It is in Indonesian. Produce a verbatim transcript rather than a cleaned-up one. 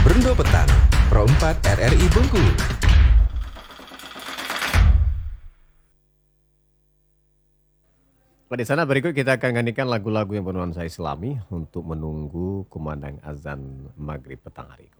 Berndo Petang, Pro empat R R I Bengkulu. Di sana berikut kita akan nyanyikan lagu-lagu yang bernuansa Islami untuk menunggu kumandang azan maghrib petang hari.